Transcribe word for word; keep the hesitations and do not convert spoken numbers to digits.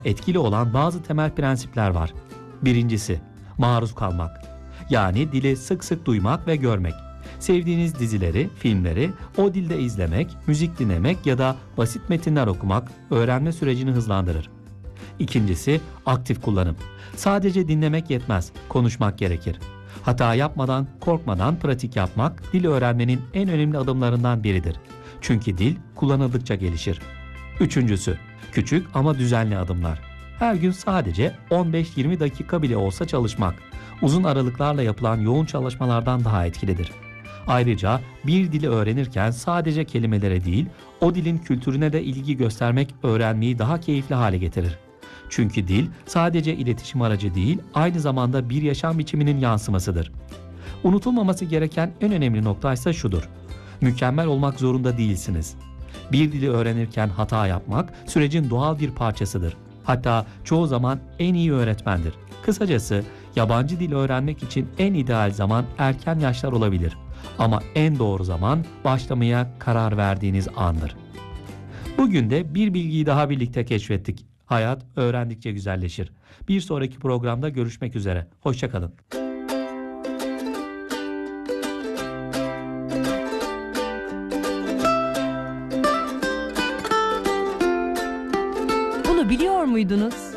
Etkili olan bazı temel prensipler var. Birincisi, maruz kalmak. Yani dili sık sık duymak ve görmek. Sevdiğiniz dizileri, filmleri o dilde izlemek, müzik dinlemek ya da basit metinler okumak öğrenme sürecini hızlandırır. İkincisi, aktif kullanım. Sadece dinlemek yetmez, konuşmak gerekir. Hata yapmadan, korkmadan pratik yapmak dil öğrenmenin en önemli adımlarından biridir. Çünkü dil kullanıldıkça gelişir. Üçüncüsü, küçük ama düzenli adımlar. Her gün sadece on beş yirmi dakika bile olsa çalışmak, uzun aralıklarla yapılan yoğun çalışmalardan daha etkilidir. Ayrıca bir dili öğrenirken sadece kelimelere değil, o dilin kültürüne de ilgi göstermek öğrenmeyi daha keyifli hale getirir. Çünkü dil sadece iletişim aracı değil, aynı zamanda bir yaşam biçiminin yansımasıdır. Unutulmaması gereken en önemli nokta ise şudur: mükemmel olmak zorunda değilsiniz. Bir dili öğrenirken hata yapmak sürecin doğal bir parçasıdır. Hatta çoğu zaman en iyi öğretmendir. Kısacası yabancı dil öğrenmek için en ideal zaman erken yaşlar olabilir. Ama en doğru zaman başlamaya karar verdiğiniz andır. Bugün de bir bilgiyi daha birlikte keşfettik. Hayat öğrendikçe güzelleşir. Bir sonraki programda görüşmek üzere. Hoşça kalın. Bunu biliyor muydunuz?